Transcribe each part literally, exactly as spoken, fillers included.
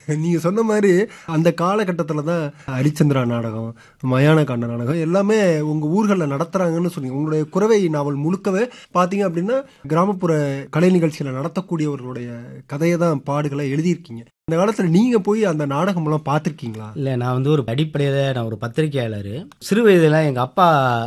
நீங்க சொன்ன மாதிரி அந்த காலகட்டத்துல தான் ஹரிச்சந்திரா நாடகம், மயான காண்ட நாடகம் எல்லாமே உங்க ஊர்கள்ல நடத்துறாங்கன்னு சொன்னீங்க. உங்களுடைய குரவை நாவல் முழுக்கவே பாத்தீங்க அப்படின்னா கிராமப்புற கலை நிகழ்ச்சியில நடத்தக்கூடியவர்களுடைய கதையை தான் பாடுகளை எழுதியிருக்கீங்க. இந்த காலத்துல நீங்க போய் அந்த நாடகம் எல்லாம் பார்த்திருக்கீங்களா? இல்லை, நான் வந்து ஒரு அடிப்படையில் நான் ஒரு பத்திரிகையாளர். சிறு வயதில் எங்கள் அப்பா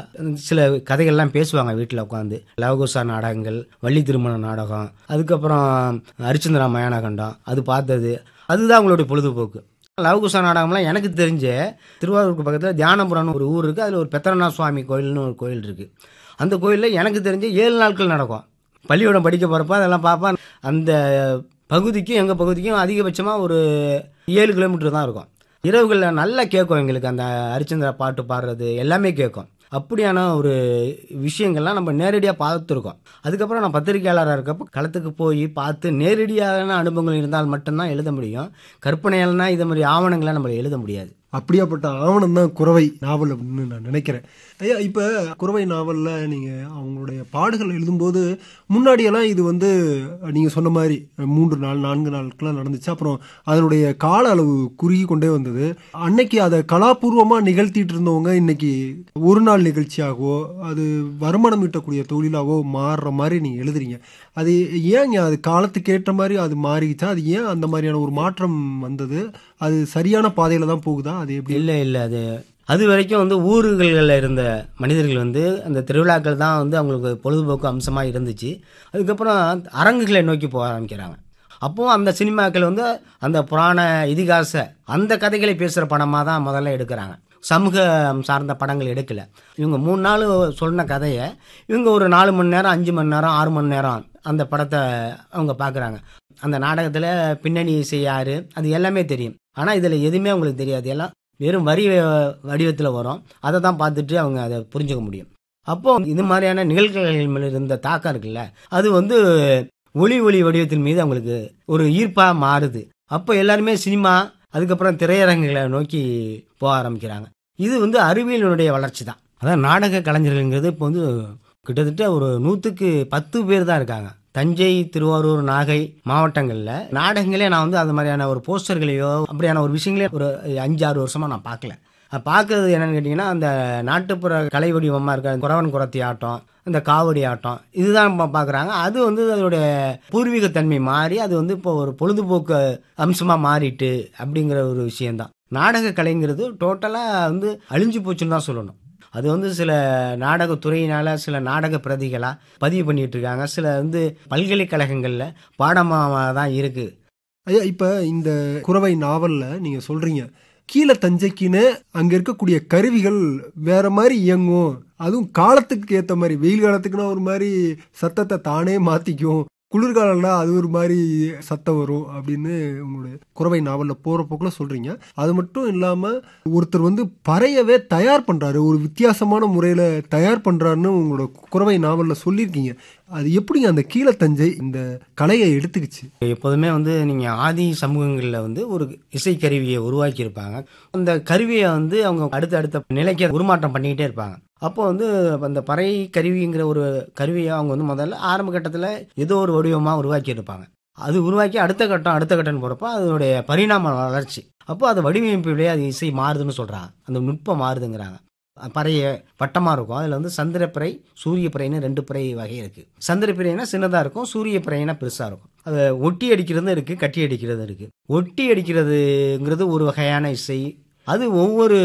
சில கதைகள்லாம் பேசுவாங்க வீட்டில் உட்காந்து. லவகுசா நாடகங்கள், வள்ளி திருமண நாடகம், அதுக்கப்புறம் ஹரிச்சந்திரா மயானகண்டம், அது பார்த்தது அதுதான் அவங்களுடைய பொழுதுபோக்கு. லவகுசா நாடகம்லாம் எனக்கு தெரிஞ்ச திருவாரூருக்கு பக்கத்தில் தியானபுரம்னு ஒரு ஊர் இருக்குது. அதில் ஒரு பெத்தரநாத சுவாமி கோயில்னு ஒரு கோயில் இருக்குது. அந்த கோயிலில் எனக்கு தெரிஞ்ச ஏழு நாட்கள் நடக்கும். பள்ளிக்கூடம் படிக்க போகிறப்ப அதெல்லாம் பார்ப்பேன். அந்த பகுதிக்கும் எங்கள் பகுதிக்கும் அதிகபட்சமாக ஒரு ஏழு கிலோமீட்டர் தான் இருக்கும். இரவுகளில் நல்லா கேட்கும் எங்களுக்கு அந்த ஹரிச்சந்திரா பாட்டு பாடுறது எல்லாமே கேட்கும். அப்படியான ஒரு விஷயங்கள்லாம் நம்ம நேரடியாக பார்த்துருக்கோம். அதுக்கப்புறம் நான் பத்திரிகையாளராக இருக்கப்போ களத்துக்கு போய் பார்த்து நேரடியான அனுபவங்கள் இருந்தால் மட்டும்தான் எழுத முடியும். கற்பனையால்னா இது மாதிரி ஆவணங்களை நம்ம எழுத முடியாது. அப்படியாப்பட்ட ஆவணம் தான் குரவை நாவல் அப்படின்னு நான் நினைக்கிறேன். ஐயா, இப்போ குரவை நாவலில் நீங்கள் அவங்களுடைய பாடுகள் எழுதும்போது முன்னாடியெல்லாம் இது வந்து நீங்கள் சொன்ன மாதிரி மூன்று நாள் நான்கு நாட்கள்லாம் நடந்துச்சு. அப்புறம் அதனுடைய கால அளவு குறுகி கொண்டே வந்தது. அன்னைக்கு அதை கலாபூர்வமாக நிகழ்த்திட்டு இருந்தவங்க இன்னைக்கு ஒரு நாள் நிகழ்ச்சியாகவோ அது வருமானம் ஈட்டக்கூடிய தொழிலாகவோ மாறுற மாதிரி நீங்கள் எழுதுறீங்க. அது ஏங்க அது காலத்துக்கு ஏற்ற மாதிரி அது மாறிச்சா? அது ஏன் அந்த மாதிரியான ஒரு மாற்றம் வந்தது? அது சரியான பாதையில் தான் போகுதா? அது எப்படி? இல்லை இல்லை அது அது வரைக்கும் வந்து ஊர்களில் இருந்த மனிதர்கள் வந்து அந்த திருவிழாக்கள் தான் வந்து அவங்களுக்கு பொழுதுபோக்கு அம்சமாக இருந்துச்சு. அதுக்கப்புறம் அரங்குகளை நோக்கி போக ஆரம்பிக்கிறாங்க. அப்போது அந்த சினிமாக்கள் வந்து அந்த புராண இதிகாச அந்த கதைகளை பேசுகிற படமாக தான் முதல்ல எடுக்கிறாங்க. சமூக சார்ந்த படங்கள் எடுக்கலை. இவங்க மூணு நாள் சொன்ன கதையை இவங்க ஒரு நாலு மணி நேரம் அஞ்சு மணி நேரம் ஆறு மணி நேரம் அந்த படத்தை அவங்க பார்க்குறாங்க. அந்த நாடகத்தில் பின்னணி இசை யார் அது எல்லாமே தெரியும். ஆனால் இதில் எதுவுமே அவங்களுக்கு தெரியாது. எல்லாம் வெறும் வரி வடிவத்தில் வரும். அதை தான் பார்த்துட்டு அவங்க அதை புரிஞ்சுக்க முடியும். அப்போது இது மாதிரியான நிகழ்ச்சிகள் மேலே இருந்த தாக்கம் இருக்குல்ல, அது வந்து ஒளி ஒளி வடிவத்தின் மீது அவங்களுக்கு ஒரு ஈர்ப்பாக மாறுது. அப்போ எல்லாருமே சினிமா அதுக்கப்புறம் திரையரங்குகளை நோக்கி போக ஆரம்பிக்கிறாங்க. இது வந்து அறிவியலினுடைய வளர்ச்சி தான். அதான் நாடக கலைஞர்கள்ங்கிறது இப்போ வந்து கிட்டத்தட்ட ஒரு நூற்றுக்கு பத்து பேர் தான் இருக்காங்க. தஞ்சை, திருவாரூர், நாகை மாவட்டங்களில் நாடகங்களே நான் வந்து அது மாதிரியான ஒரு போஸ்டர்களையோ அப்படியான ஒரு விஷயங்களே ஒரு அஞ்சு ஆறு வருஷமாக நான் பார்க்கல. பார்க்கறது என்னென்னு கேட்டிங்கன்னா, அந்த நாட்டுப்புற கலை வடிவமாக இருக்க குறவன் குறத்தி ஆட்டம், இந்த காவடி ஆட்டம் இதுதான் பார்க்குறாங்க. அது வந்து அதோடைய பூர்வீகத்தன்மை மாறி அது வந்து இப்போ ஒரு பொழுதுபோக்கு அம்சமாக மாறிட்டு அப்படிங்கிற ஒரு விஷயந்தான். நாடக கலைங்கிறது டோட்டலாக வந்து அழிஞ்சு போச்சுன்னு தான் சொல்லணும். அது வந்து சில நாடகத்துறையினால் சில நாடக பிரதிகளாக பதிவு பண்ணிகிட்டு இருக்காங்க. சில வந்து பல்கலைக்கழகங்களில் பாடமாக தான் இருக்குது. ஐயா, இப்போ இந்த குரவை நாவலில் நீங்கள் சொல்கிறீங்க கீழே தஞ்சைக்குன்னு அங்கே இருக்கக்கூடிய கருவிகள் வேற மாதிரி இயங்கும். அதுவும் காலத்துக்கு ஏற்ற மாதிரி, வெயில் காலத்துக்குன்னா ஒரு மாதிரி சத்தத்தை தானே மாற்றிக்கும், குளிர்காலம்னா அது ஒரு மாதிரி சத்தம் வரும் அப்படின்னு உங்களுடைய குரவை நாவலில் போகிற போக்கில் சொல்கிறீங்க. அது மட்டும் இல்லாமல் ஒருத்தர் வந்து பறையவே தயார் பண்ணுறாரு, ஒரு வித்தியாசமான முறையில் தயார் பண்ணுறாருன்னு உங்களோட குரவை நாவலில் சொல்லியிருக்கீங்க. அது எப்படிங்க அந்த கீழத்தஞ்சை இந்த கலையை எடுத்துக்கிச்சு? எப்போதுமே வந்து நீங்கள் ஆதி சமூகங்களில் வந்து ஒரு இசைக்கருவியை உருவாக்கியிருப்பாங்க. அந்த கருவியை வந்து அவங்க அடுத்த அடுத்த நிலைக்கு உருமாற்றம் பண்ணிக்கிட்டே இருப்பாங்க. அப்போ வந்து அந்த பறை கருவிங்கிற ஒரு கருவியை அவங்க வந்து முதல்ல ஆரம்ப கட்டத்தில் ஏதோ ஒரு வடிவமாக உருவாக்கியிருப்பாங்க. அது உருவாக்கி அடுத்த கட்டம் அடுத்த கட்டம்னு போகிறப்போ அதனுடைய பரிணாம வளர்ச்சி, அப்போ அது வடிவமைப்பிலேயே அது இசை மாறுதுன்னு சொல்கிறாங்க. அந்த நுட்பம் மாறுதுங்கிறாங்க. பறைய வட்டமாக இருக்கும். அதில் வந்து சந்திரப்பிறை, சூரிய பிறைன்னு ரெண்டு பிறை வகை இருக்குது. சந்திரப்பிறைனா சின்னதாக இருக்கும், சூரிய பிறைனா பெருசாக இருக்கும். அதை ஒட்டி அடிக்கிறதும் இருக்குது, கட்டி அடிக்கிறதும் இருக்குது. ஒட்டி அடிக்கிறதுங்கிறது ஒரு வகையான இசை. அது ஒவ்வொரு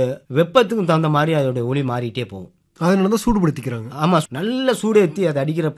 வெப்பத்துக்கும் தகுந்த மாதிரி அதோடைய ஒளி மாறிட்டே போகும். அதனால தான் சூடுபடுத்திக்கிறாங்க. ஆமாம், நல்ல சூடு ஏற்றி அதை அடிக்கிறப்ப